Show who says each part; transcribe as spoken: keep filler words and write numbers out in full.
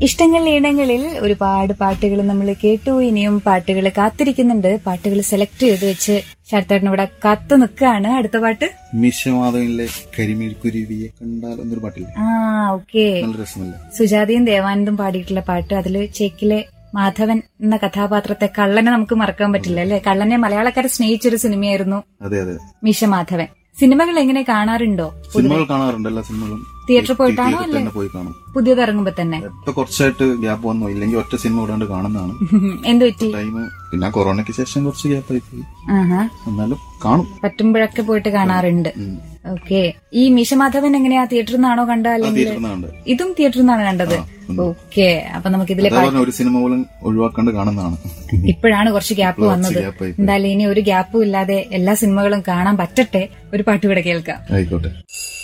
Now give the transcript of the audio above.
Speaker 1: ഇഷ്ടങ്ങൾ ഇടങ്ങളിൽ ഒരുപാട് പാട്ടുകൾ നമ്മൾ കേട്ടു. ഇനിയും പാട്ടുകൾ കാത്തിരിക്കുന്നുണ്ട്. പാട്ടുകൾ സെലക്ട് ചെയ്ത് വെച്ച് ശരത്തേട്ടൻ ഇവിടെ കാത്തു നിൽക്കാണ്. അടുത്ത പാട്ട്
Speaker 2: മിശമാധവനിലെ കരിമീർക്കുരുവിയെ കണ്ടാൽ എന്നൊരു പാട്ടില്ലേ?
Speaker 1: ആ ഓക്കെ.
Speaker 2: നല്ല രസമല്ലേ?
Speaker 1: സുജാതയും ദേവാനന്ദും പാടിയിട്ടുള്ള പാട്ട്. അതില് ചേക്കിലെ മാധവൻ എന്ന കഥാപാത്രത്തെ കള്ളനെ നമുക്ക് മറക്കാൻ പറ്റില്ല അല്ലെ? കള്ളനെ മലയാളക്കാരെ സ്നേഹിച്ചൊരു സിനിമയായിരുന്നു
Speaker 2: അതെ അതെ
Speaker 1: മിശമാധവൻ. സിനിമകൾ എങ്ങനെ കാണാറുണ്ടോ?
Speaker 2: സിനിമകൾ കാണാറുണ്ട്. എല്ലാ സിനിമകളും
Speaker 1: തിയേറ്ററിൽ പോയിട്ടാണോ അല്ലെ
Speaker 2: പോയി കാണും?
Speaker 1: പുതിയത് ഇറങ്ങുമ്പോ തന്നെ?
Speaker 2: ഇപ്പൊ കുറച്ചായിട്ട് ഗ്യാപ്പ് വന്നു. ഇല്ലെങ്കിൽ ഒറ്റ സിനിമ കൂടാണ്ട് കാണുന്നതാണ്.
Speaker 1: എന്ത് പറ്റി?
Speaker 2: ടൈം പിന്നെ കൊറോണയ്ക്ക് ശേഷം കുറച്ച് ഗ്യാപ്പ് ആയി പോയി. എന്നാലും കാണും.
Speaker 1: പറ്റുമ്പോഴൊക്കെ പോയിട്ട് കാണാറുണ്ട്. ഓക്കെ. ഈ മിശമാധവൻ എങ്ങനെയാ തിയേറ്ററിൽ നിന്നാണോ കണ്ട അല്ലെങ്കിൽ ഇതും തിയേറ്ററിൽ നിന്നാണ് കണ്ടത്? ഓക്കെ. അപ്പൊ നമുക്ക് ഇതിലെ
Speaker 2: ഒരു സിനിമ പോലും ഒഴിവാക്കാണ്ട് കാണുന്നതാണ്.
Speaker 1: ഇപ്പോഴാണ് കുറച്ച് ഗ്യാപ്പ് വന്നത്. എന്തായാലും ഇനി ഒരു ഗ്യാപ്പും ഇല്ലാതെ എല്ലാ സിനിമകളും കാണാൻ പറ്റട്ടെ. ഒരു പാട്ട് കൂടെ കേൾക്കാം.
Speaker 2: ആയിക്കോട്ടെ.